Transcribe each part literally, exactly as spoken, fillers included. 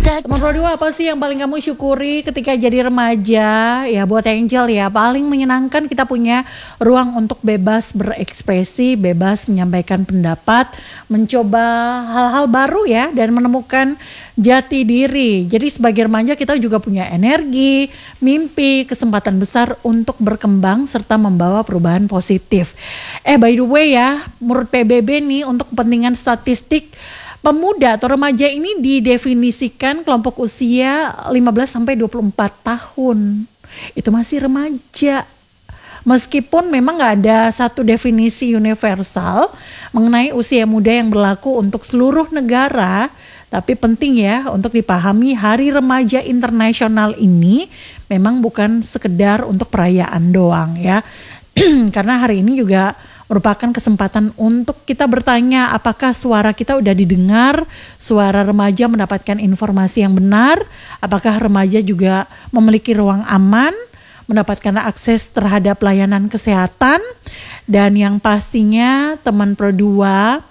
Teman Pro dua, apa sih yang paling kamu syukuri ketika jadi remaja? Ya buat Angel ya, paling menyenangkan kita punya ruang untuk bebas berekspresi, bebas menyampaikan pendapat, mencoba hal-hal baru ya, dan menemukan jati diri. Jadi sebagai remaja kita juga punya energi, mimpi, kesempatan besar untuk berkembang serta membawa perubahan positif. Eh by the way ya, menurut P B B nih untuk kepentingan statistik, pemuda atau remaja ini didefinisikan kelompok usia lima belas sampai dua puluh empat tahun. Itu masih remaja. Meskipun memang gak ada satu definisi universal mengenai usia muda yang berlaku untuk seluruh negara, tapi penting ya untuk dipahami Hari Remaja Internasional ini memang bukan sekedar untuk perayaan doang ya. Karena hari ini juga merupakan kesempatan untuk kita bertanya apakah suara kita udah didengar, suara remaja mendapatkan informasi yang benar, apakah remaja juga memiliki ruang aman, mendapatkan akses terhadap layanan kesehatan, dan yang pastinya teman Pro dua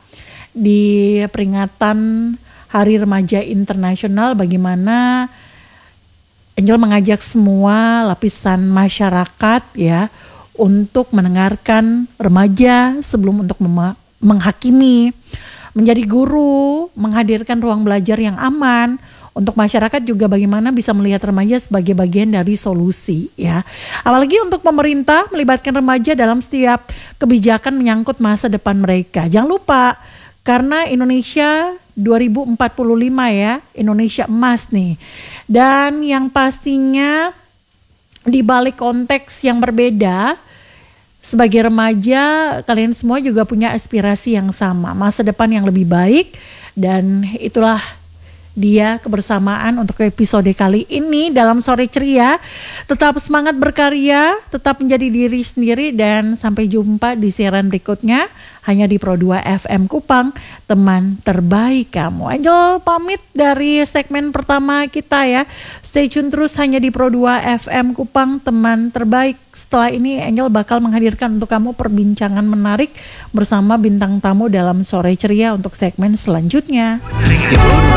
di peringatan Hari Remaja Internasional bagaimana Angel mengajak semua lapisan masyarakat ya untuk mendengarkan remaja sebelum untuk mem- menghakimi, menjadi guru, menghadirkan ruang belajar yang aman untuk masyarakat juga bagaimana bisa melihat remaja sebagai bagian dari solusi ya. Apalagi untuk pemerintah melibatkan remaja dalam setiap kebijakan menyangkut masa depan mereka. Jangan lupa karena Indonesia dua ribu empat puluh lima ya, Indonesia emas nih. Dan yang pastinya di balik konteks yang berbeda, sebagai remaja kalian semua juga punya aspirasi yang sama, masa depan yang lebih baik, dan itulah dia kebersamaan untuk episode kali ini dalam Sore Ceria. Tetap semangat berkarya, tetap menjadi diri sendiri, dan sampai jumpa di siaran berikutnya hanya di Pro dua F M Kupang, teman terbaik kamu. Angel pamit dari segmen pertama kita ya. Stay tune terus hanya di Pro dua F M Kupang, teman terbaik. Setelah ini Angel bakal menghadirkan untuk kamu perbincangan menarik bersama bintang tamu dalam Sore Ceria untuk segmen selanjutnya.